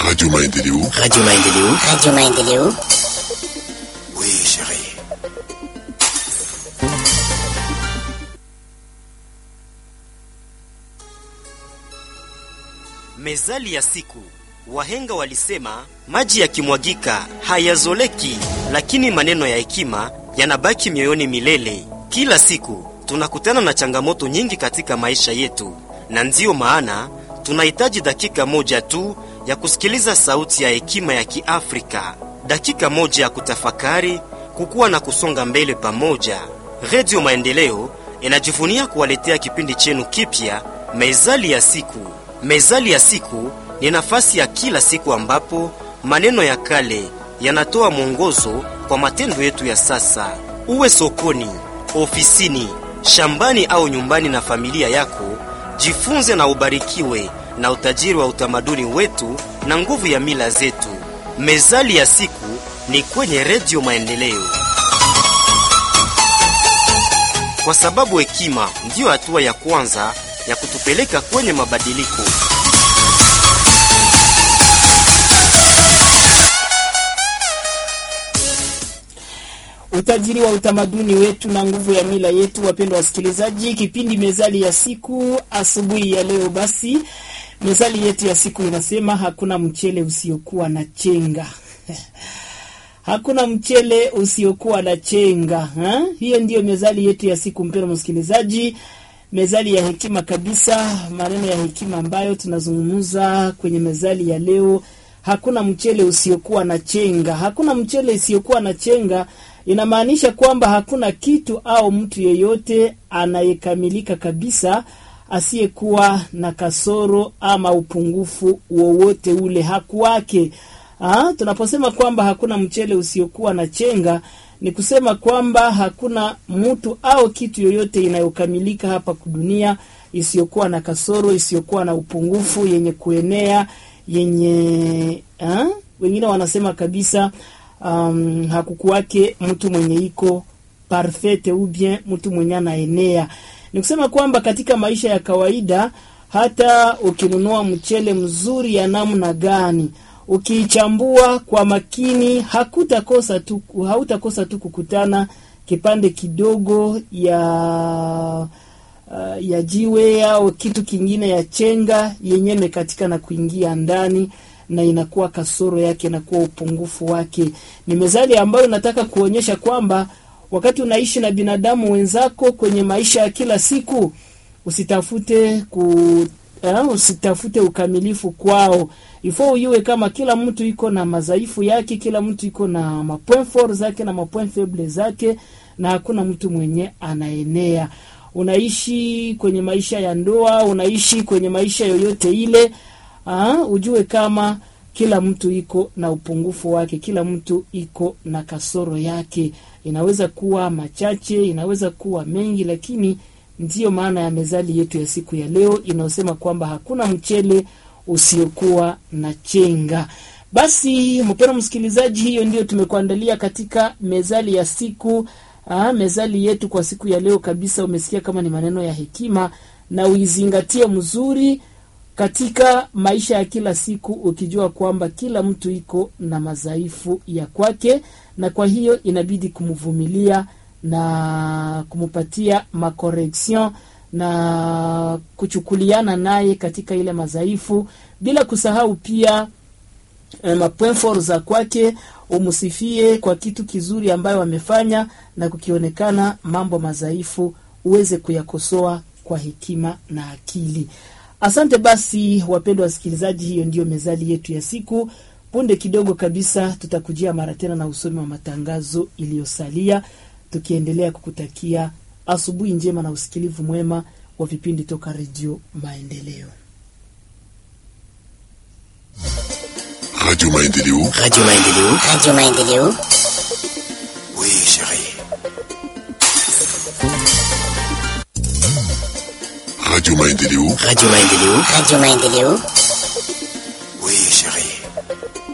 Radio Maendeleo. Radio Maendeleo. Radio Maendeleo. Oui, chérie. Mezali ya siku. Wahenga walisema maji yakimwagika hayazoleki, lakini maneno ya hekima yanabaki mioyoni milele. Kila siku tunakutana na changamoto nyingi katika maisha yetu, na ndiyo maana tunahitaji dakika moja tu ya kusikiliza sauti ya hekima ya Kiafrika, dakika moja ya kutafakari, kukua na kusonga mbele pamoja. Radio Maendeleo inajivunia kuwaletea kipindi chenu kipya, Mezali ya siku. Mezali ya siku ni nafasi ya kila siku ambapo maneno ya kale yanatoa mwongozo kwa matendo yetu ya sasa. Uwe sokoni, ofisini, shambani au nyumbani na familia yako, jifunze na ubarikiwe na utajiri wa utamaduni wetu na nguvu ya mila zetu. Mezali ya siku ni kwenye Radio Maendeleo, kwa sababu hekima ndiyo hatua ya kwanza ya kutupeleka kwenye mabadiliko. Utajiri wa utamaduni wetu na nguvu ya mila yetu. Wapendwa wasikilizaji, kipindi Mezali ya siku asubuhi ya leo. Basi mezali yetu ya siku inasema hakuna mchele usiokuwa na chenga. Hakuna mchele usiokuwa na chenga. Hiyo ndiyo mezali yetu ya siku, mpendwa msikilizaji. Mezali ya hekima kabisa, maneno ya hekima ambayo tunazungumza kwenye mezali ya leo. Hakuna mchele usiokuwa na chenga. Hakuna mchele usiokuwa na chenga inamaanisha kwamba hakuna kitu au mtu yeyote anayekamilika kabisa asiyekuwa na kasoro ama upungufu wowote ule hakuwake. Tunaposema kwamba hakuna mchele usiokuwa na chenga, ni kusema kwamba hakuna mtu au kitu yoyote inayokamilika hapa dunia isiyokuwa na kasoro, isiyokuwa na upungufu, yenye kuenea, yenye wengine wanasema kabisa hakukuwake mtu mwenye iko parfait ou bien mtu mwenye anaenea. Ni kusema kwamba katika maisha ya kawaida, hata ukinunua mchele mzuri ya namna gani, ukichambua kwa makini, hautakosa tu kukutana kipande kidogo ya jiwe au kitu kingine ya chenga yenyewe katika na kuingia ndani, na inakuwa kasoro yake, inakuwa upungufu wake. Ni mezali ambayo nataka kuonyesha kwamba wakati unaishi na binadamu wenzako kwenye maisha ya kila siku, usitafute ukamilifu kwao. Ifo uyue kama kila mtu iko na madhaifu yake, kila mtu iko na mapoint fort zake na mapoint faible zake, na hakuna mtu mwenye anaenea. Unaishi kwenye maisha ya ndoa, unaishi kwenye maisha yoyote ile, ujue kama kila mtu iko na upungufu wake, kila mtu iko na kasoro yake. Inaweza kuwa machache, inaweza kuwa mengi, lakini ndiyo maana ya mezali yetu ya siku ya leo inayosema kwamba hakuna mchele usiokuwa na chenga. Basi mpendwa msikilizaji, hiyo ndio tumekuandalia katika mezali ya siku. Mezali yetu kwa siku ya leo kabisa, umesikia kama ni maneno ya hekima, na uizingatie mzuri katika maisha ya kila siku, ukijua kwamba kila mtu iko na madhaifu ya kwake, na kwa hiyo inabidi kumvumilia na kumupatia macorrection na kuchukuliana naye katika ile madhaifu, bila kusahau pia mapoint fort za kwake. Umusifie kwa kitu kizuri ambayo amefanya, na kukionekana mambo madhaifu uweze kuyakosoa kwa hekima na akili. Asante basi wapendwa wasikilizaji, hiyo ndiyo mezali yetu ya siku. Punde kidogo kabisa tutakujia mara tena na usomi wa matangazo iliyosalia, tukiendelea kukutakia asubuhi njema na usikilivu mwema wa vipindi toka Radio Maendeleo. Radio Maendeleo. Radio Maendeleo. Radio Maendeleo. Oui, chérie. Radio Maendeleo. Radio Maendeleo. Radio Maendeleo.